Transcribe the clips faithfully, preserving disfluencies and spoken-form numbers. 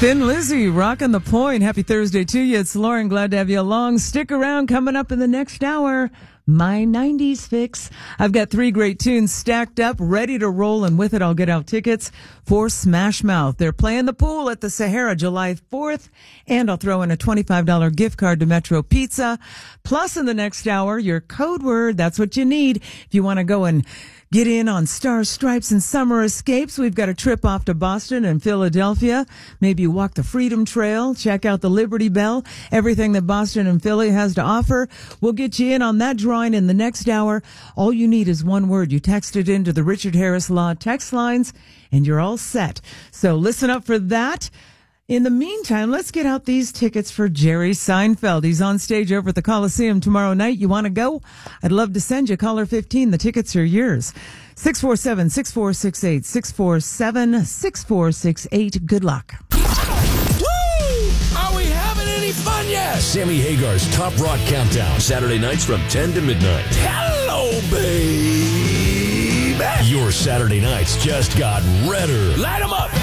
Thin Lizzy, rocking the point. Happy Thursday to you. It's Lauren. Glad to have you along. Stick around. Coming up in the next hour, my nineties fix. I've got three great tunes stacked up, ready to roll, and with it, I'll get out tickets for Smash Mouth. They're playing the pool at the Sahara July fourth, and I'll throw in a twenty-five dollars gift card to Metro Pizza. Plus, in the next hour, your code word. That's what you need if you want to go and get in on Stars, Stripes, and Summer Escapes. We've got a trip off to Boston and Philadelphia. Maybe walk the Freedom Trail, check out the Liberty Bell, everything that Boston and Philly has to offer. We'll get you in on that drawing in the next hour. All you need is one word. You text it into the Richard Harris Law text lines, and you're all set. So listen up for that. In the meantime, let's get out these tickets for Jerry Seinfeld. He's on stage over at the Coliseum tomorrow night. You want to go? I'd love to send you. Caller fifteen. The tickets are yours. six four seven, six four six eight, six four seven, six four six eight. Good luck. Woo! Are we having any fun yet? Sammy Hagar's Top Rock Countdown, Saturday nights from ten to midnight. Hello, baby. Your Saturday nights just got redder. Light 'em up.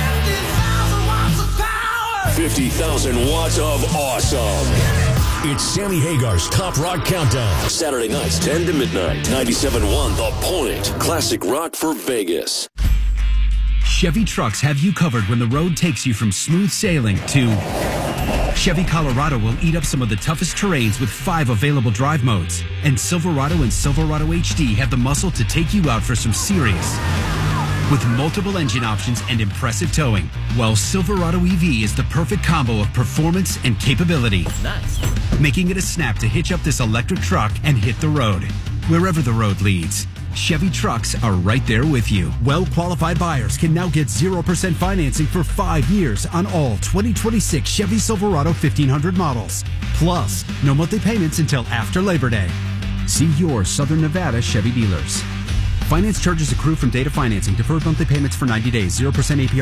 fifty thousand watts of awesome. It's Sammy Hagar's Top Rock Countdown. Saturday nights, ten to midnight. ninety-seven point one The Point. Classic rock for Vegas. Chevy trucks have you covered when the road takes you from smooth sailing to... Chevy Colorado will eat up some of the toughest terrains with five available drive modes. And Silverado and Silverado H D have the muscle to take you out for some serious... with multiple engine options and impressive towing, while Silverado E V is the perfect combo of performance and capability. Nice. Making it a snap to hitch up this electric truck and hit the road. Wherever the road leads, Chevy trucks are right there with you. Well-qualified buyers can now get zero percent financing for five years on all twenty twenty-six Chevy Silverado fifteen hundred models. Plus, no monthly payments until after Labor Day. See your Southern Nevada Chevy dealers. Finance charges accrue from date of financing. Deferred monthly payments for ninety days. zero percent A P R.